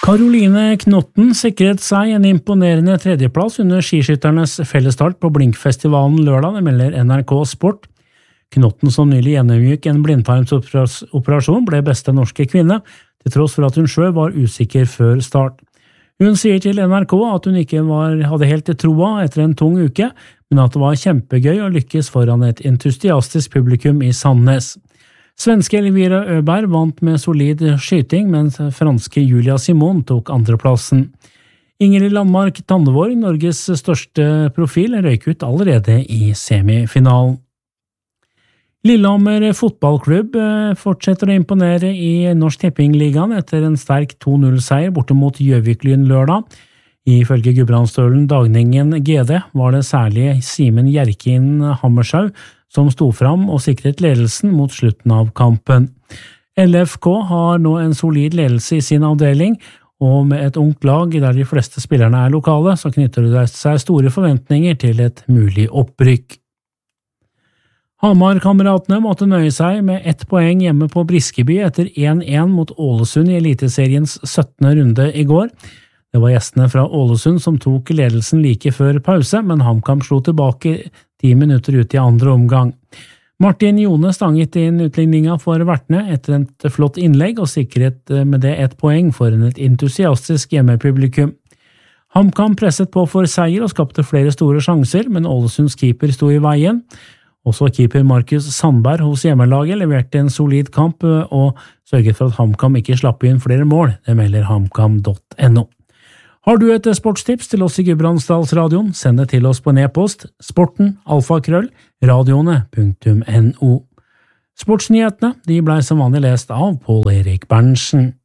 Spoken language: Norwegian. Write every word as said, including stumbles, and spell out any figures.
Caroline Knotten sikret seg en imponerende tredjeplass under skiskytternes fellesstart på Blinkfestivalen lørdag, det melder N R K Sport. Knotten, som nylig gjennomgikk en blindtarmsoperasjon, ble beste norske kvinne, til tross for at hun selv var usikker før start. Hun sier til N R K at hun ikke var, hadde helt troa etter en tung uke, men at det var kjempegøy å lykkes foran et entusiastisk publikum i Sandnes. Svenske Elvira Øberg vant med solid skyting, mens franske Julia Simon tok andreplassen. Ingrid Landmark Tandevåg, Norges største profil, røyk ut allerede i semifinalen. Lillehammer fotballklubb fortsetter å imponere i Norsk Tippingligaen etter en sterk to null-seier borte mot Gjøvik-Lyn lørdag. Ifølge Gudbrandsdølen Dagningen G D var det særlig Simen Gjerkin Hammershaug som sto fram og sikret ledelsen mot slutten av kampen. L F K har nå en solid ledelse i sin avdeling, og med et ungt lag der de fleste spillerne er lokale, så knytter det seg store forventninger til et mulig opprykk. Hamar-kameratene måtte nøye seg med ett poeng hjemme på Briskeby etter en en mot Ålesund i Eliteseriens syttende runde i går. Det var gjestene fra Ålesund som tok ledelsen like før pause, men HamKam slo tilbake ti minutter ut i andre omgang. Martin Jone stanget inn utligninga for vertene etter et flott innlegg og sikret med det ett poeng foran et entusiastisk hjemmepublikum. HamKam presset på for seier og skapte flere store sjanser, men Ålesunds keeper sto i veien. Også keeper Markus Sandberg hos hjemmelaget leverte en solid kamp og sørget for at HamKam ikke slapp inn flere mål, det melder hamkam punktum no. Har du et sportstips til oss i Gudbrandsdalsradioen, send det til oss på en e-post, sporten, alfakrøll, radioene punktum no. Sportsnyhetene, de ble som vanlig lest av Pål Erik Berntsen.